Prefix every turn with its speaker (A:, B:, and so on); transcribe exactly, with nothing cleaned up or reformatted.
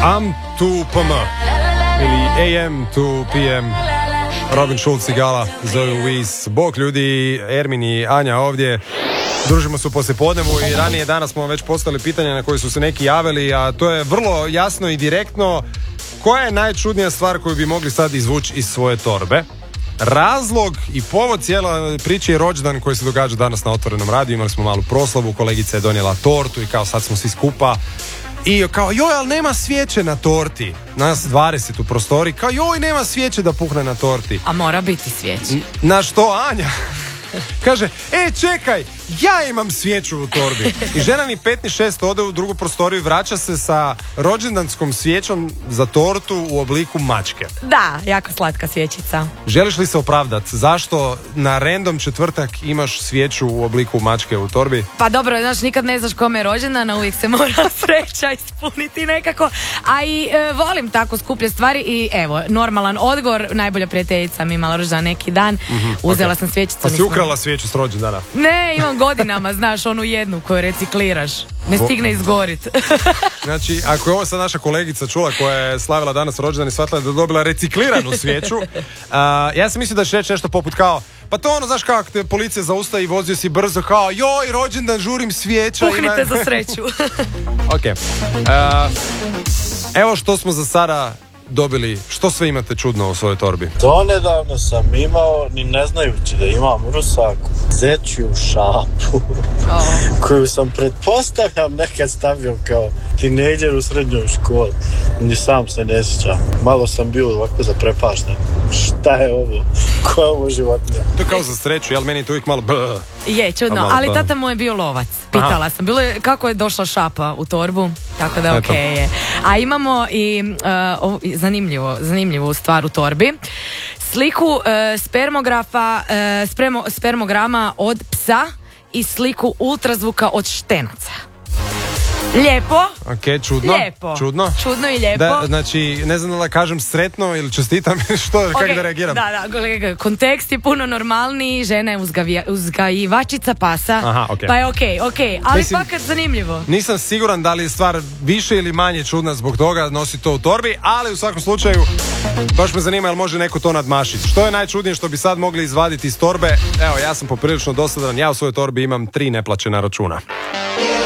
A: Am to P M ili A M to P M. Robin Schulz, Sigala, Zoe Louise, bok ljudi, Ermin i Anja ovdje. Družimo se u poslijepodnevu i ranije danas smo već postavili pitanja na koje su se neki javili, a to je vrlo jasno i direktno. Koja je najčudnija stvar koju bi mogli sad izvući iz svoje torbe? Razlog i povod cijela priče je rođendan koji se događa danas na Otvorenom radiju. Imali smo malu proslavu, kolegica je donijela tortu i kao sad smo svi skupa. I kao, joj, ali nema svijeće na torti. Nas dvadeset u prostori, kao, joj, nema svijeće da puhne na torti.
B: A mora biti svijeće.
A: Na što Anja kaže, e, čekaj, ja imam svijeću u torbi. I žena ni pet ni šest ode u drugu prostoriju i vraća se sa rođendanskom svijećom za tortu u obliku mačke.
B: Da, jako slatka svijećica.
A: Želiš li se opravdati zašto na random četvrtak imaš svijeću u obliku mačke u torbi?
B: Pa dobro, znaš, nikad ne znaš kome je rođendan, a uvijek se mora sreća ispuniti nekako. A i e, volim tako skuplje stvari i evo, normalan odgovor, najbolja prijateljica mi imala rođendan neki dan, mm-hmm, uzela okay. sam svijećicu.
A: Pa si ukrala svijeću s rođendana?
B: Ne, imam godinama, znaš, onu jednu koju recikliraš. Ne stigne izgorit.
A: Znači, ako je ovo sad naša kolegica čula koja je slavila danas rođendan i shvatila da je dobila recikliranu svijeću, uh, ja sam mislio da će reći nešto poput kao, pa to ono, znaš kako te policija zaustavi i vozio si brzo kao, joj, rođendan, žurim svijeća.
B: Puhnite ima... za sreću.
A: Ok. Uh, evo što smo za sada dobili. Što sve imate čudno u svojoj torbi?
C: To nedavno sam imao, ni ne znajući da imam u rusaku, zečju šapu, oh. koju sam pretpostavljam nekad stavio kao tinejdžer u srednjoj školi. Ni sam se ne sjećam. Malo sam bio ovako zaprepašten. Šta je ovo? Koja je ovo životinja?
A: To kao za sreću, jel meni je to uvijek malo b...
B: Je, čudno, malo ali b... tata mu je bio lovac. Pitala Aha. sam, bilo je kako je došla šapa u torbu, tako da ok je. A imamo i uh, zanimljivo, zanimljivu stvar u torbi. Sliku uh, spermografa, uh, spremo, spermograma od psa i sliku ultrazvuka od štenaca. Lijepo.
A: Ok, čudno.
B: Lijepo.
A: Čudno.
B: Čudno i lijepo.
A: Da, znači, ne znam da kažem sretno ili čestitam što, okay. kako da reagiram.
B: Da, da, kontekst je puno normalniji, žena je uzgavija, uzgajivačica pasa.
A: Aha, okay.
B: Pa je okej, okay, okej, okay. ali
A: Mislim,
B: fakat zanimljivo.
A: Nisam siguran da li je stvar više ili manje čudna zbog toga, nosi to u torbi, ali u svakom slučaju baš me zanima jel može neko to nadmašiti. Što je najčudnije što bi sad mogli izvaditi iz torbe? Evo, ja sam poprilično dosadan, ja u svojoj torbi imam tri neplaćena računa.